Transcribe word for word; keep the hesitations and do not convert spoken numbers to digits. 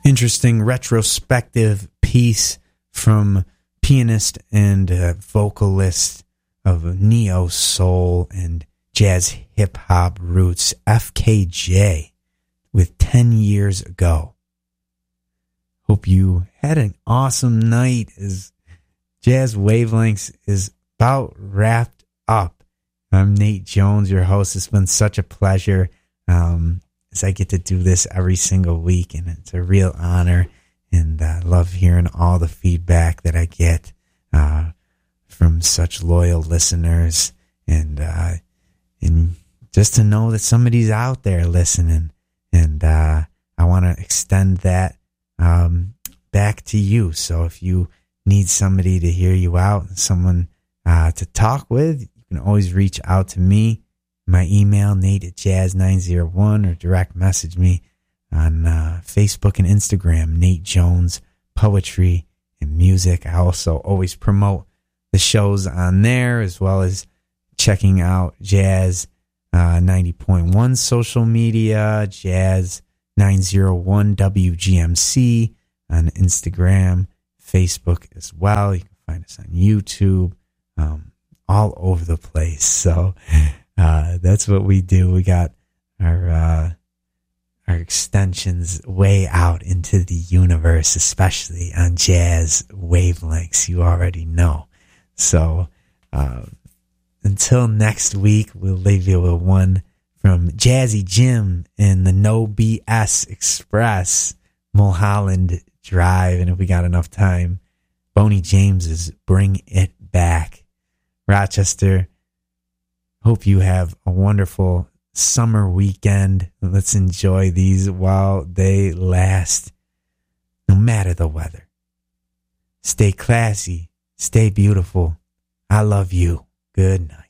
Interesting retrospective piece from pianist and uh, vocalist of neo soul and jazz hip hop roots, F K J, with ten years ago. Hope you had an awesome night as Jazz Wavelengths is about wrapped up. I'm Nate Jones, your host. It's been such a pleasure um, as I get to do this every single week, and it's a real honor, and I uh, love hearing all the feedback that I get uh, from such loyal listeners, and uh, and just to know that somebody's out there listening, and uh, I want to extend that um, back to you. So if you need somebody to hear you out, someone uh, to talk with, you can always reach out to me. My email, Nate at jazz nine oh one, or direct message me on uh, Facebook and Instagram, Nate Jones Poetry and Music. I also always promote the shows on there, as well as checking out Jazz uh, ninety point one social media, Jazz nine oh one W G M C on Instagram, Facebook as well. You can find us on YouTube, um, all over the place. So uh, that's what we do. We got our uh, our extensions way out into the universe, especially on Jazz Wavelengths. You already know. So uh, until next week, we'll leave you with one from Jazzy Jim and the No B S Express, Mulholland Drive. And if we got enough time, Boney James's Bring It Back. Rochester, hope you have a wonderful summer weekend. Let's enjoy these while they last, no matter the weather. Stay classy, stay beautiful. I love you. Good night.